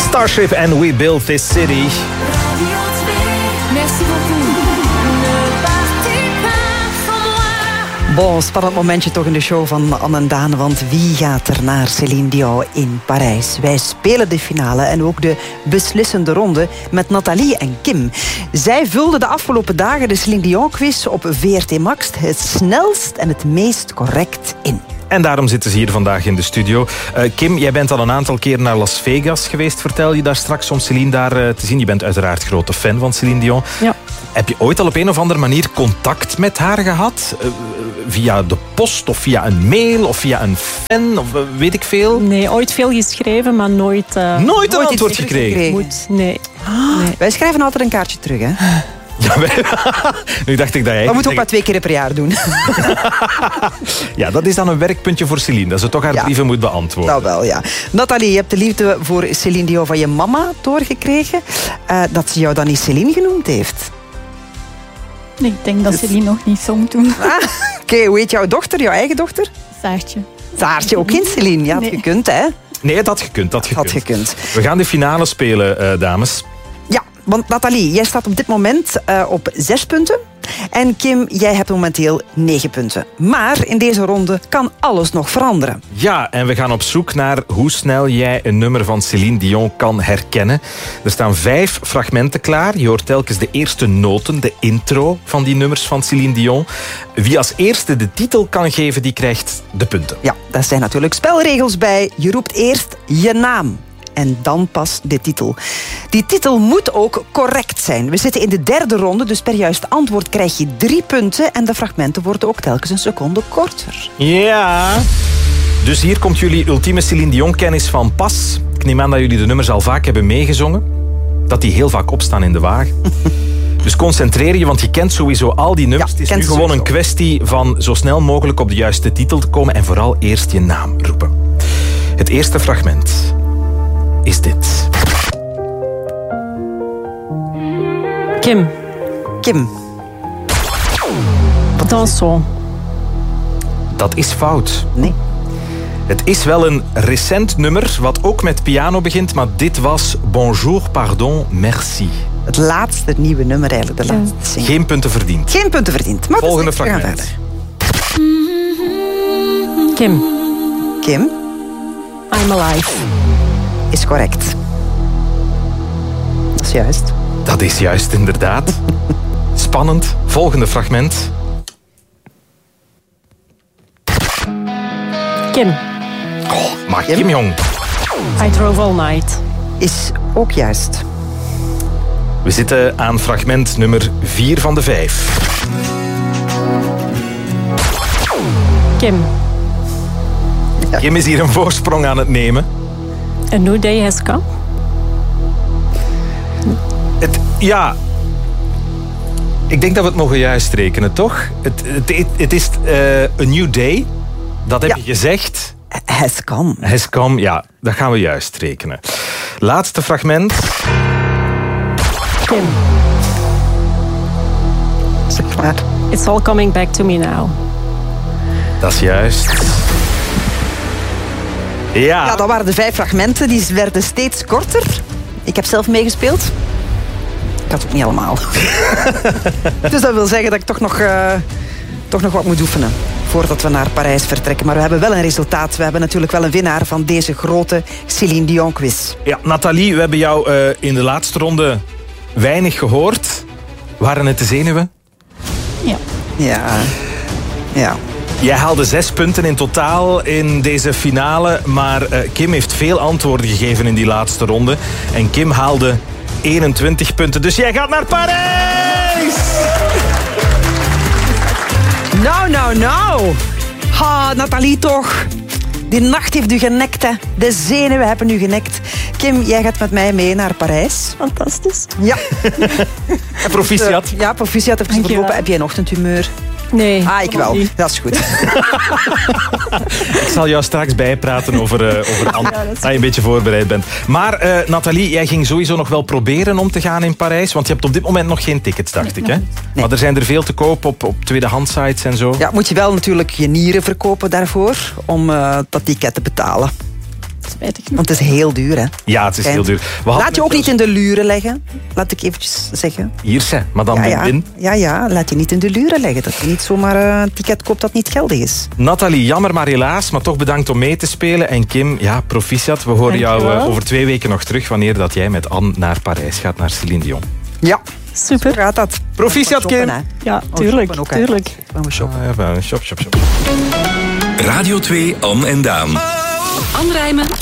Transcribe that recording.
Starship and We Built This City. Merci beaucoup. Bon, spannend momentje toch in de show van Anne en Daan. Want wie gaat er naar Céline Dion in Parijs? Wij spelen de finale en ook de beslissende ronde met Nathalie en Kim. Zij vulden de afgelopen dagen de Céline Dion quiz op VRT Max het snelst en het meest correct in. En daarom zitten ze hier vandaag in de studio. Kim, jij bent al een aantal keer naar Las Vegas geweest. Vertel je daar straks om Céline daar te zien. Je bent uiteraard grote fan van Céline Dion. Ja. Heb je ooit al op een of andere manier contact met haar gehad? Via de post of via een mail of via een fan of weet ik veel? Nee, ooit veel geschreven, maar nooit... Nooit een antwoord gekregen? Nee. Wij schrijven altijd een kaartje terug, hè? Ja, nu dacht ik dat jij... Dat moeten we ook maar 2 keer per jaar doen. Ja, dat is dan een werkpuntje voor Céline. Dat ze toch haar brieven moet beantwoorden. Nou wel, ja. Nathalie, je hebt de liefde voor Céline Dion van je mama doorgekregen. Dat ze jou dan niet Céline genoemd heeft. Nee, ik denk dat ze die nog niet zong toen. Oké, hoe heet jouw dochter, jouw eigen dochter? Saartje. Saartje, ook geen Céline. Ja, had Nee. gekund, hè? Nee, dat had gekund. Had gekund. We gaan de finale spelen, dames. Ja, want Nathalie, jij staat op dit moment op 6 punten. En Kim, jij hebt momenteel 9 punten. Maar in deze ronde kan alles nog veranderen. Ja, en we gaan op zoek naar hoe snel jij een nummer van Céline Dion kan herkennen. Er staan 5 fragmenten klaar. Je hoort telkens de eerste noten, de intro van die nummers van Céline Dion. Wie als eerste de titel kan geven, die krijgt de punten. Ja, daar zijn natuurlijk spelregels bij. Je roept eerst je naam. En dan pas de titel. Die titel moet ook correct zijn. We zitten in de 3e ronde, dus per juist antwoord krijg je 3 punten. En de fragmenten worden ook telkens een seconde korter. Ja. Dus hier komt jullie ultieme Céline Dion-kennis van pas. Ik neem aan dat jullie de nummers al vaak hebben meegezongen. Dat die heel vaak opstaan in de wagen. Dus concentreer je, want je kent sowieso al die nummers. Het is nu gewoon een kwestie van zo snel mogelijk op de juiste titel te komen. En vooral eerst je naam roepen. Het eerste fragment is dit. Kim. Danson. Dat is fout. Nee. Het is wel een recent nummer, wat ook met piano begint, maar dit was Bonjour, pardon, merci. Het laatste nieuwe nummer eigenlijk, de laatste single. Geen punten verdiend. Geen punten verdiend. Maar volgende we gaan fragment. verder. Kim. I'm Alive. Is correct. Dat is juist. Dat is juist, inderdaad. Spannend. Volgende fragment. Kim. Maar Kim, jong. I Drove All Night. Is ook juist. We zitten aan fragment nummer 4 van de 5. Kim. Kim is hier een voorsprong aan het nemen. A New Day Has Come. Ja. Ik denk dat we het mogen juist rekenen, toch? Het is A New Day. Dat heb je gezegd. Has come. Has come, ja. Dat gaan we juist rekenen. Laatste fragment. Kim. Zeg maar. It's All Coming Back to Me Now. Dat is juist. Ja, dat waren de 5 fragmenten. Die werden steeds korter. Ik heb zelf meegespeeld. Ik had het niet allemaal. Dus dat wil zeggen dat ik toch nog wat moet oefenen voordat we naar Parijs vertrekken. Maar we hebben wel een resultaat. We hebben natuurlijk wel een winnaar van deze grote Céline Dion quiz. Ja, Nathalie, we hebben jou in de laatste ronde weinig gehoord. Waren het de zenuwen? Ja. Jij haalde 6 punten in totaal in deze finale. Maar Kim heeft veel antwoorden gegeven in die laatste ronde. En Kim haalde 21 punten. Dus jij gaat naar Parijs! Nou. Ha, Nathalie toch. Die nacht heeft u genekt, hè. De zenuwen hebben u genekt. Kim, jij gaat met mij mee naar Parijs. Fantastisch. Ja. En proficiat. Ja, proficiat. Even verlopen. Heb jij een ochtendhumeur? Nee. Ik wel. Dat is goed. Ik zal jou straks bijpraten over dat je een beetje voorbereid bent. Maar Nathalie, jij ging sowieso nog wel proberen om te gaan in Parijs. Want je hebt op dit moment nog geen tickets, dacht ik. Hè? Nee. Maar er zijn er veel te koop op tweedehands sites en zo. Ja, moet je wel natuurlijk je nieren verkopen daarvoor. Om dat ticket te betalen. Spijtig genoeg. Want het is heel duur, hè? Ja, het is heel duur. Laat je ook niet in de luren leggen. Laat ik eventjes zeggen. Hier, zeg, madame Win-Win. Ja, laat je niet in de luren leggen. Dat je niet zomaar een ticket koopt dat niet geldig is. Nathalie, jammer maar helaas, maar toch bedankt om mee te spelen. En Kim, ja, proficiat. We horen jou over 2 weken nog terug wanneer dat jij met Anne naar Parijs gaat, naar Céline Dion. Ja, Super. zo gaat dat. Proficiat, Kim. Ja, tuurlijk. Ook, tuurlijk. Shop. Shop. Radio 2, Anne en Daan. Anne Rijmen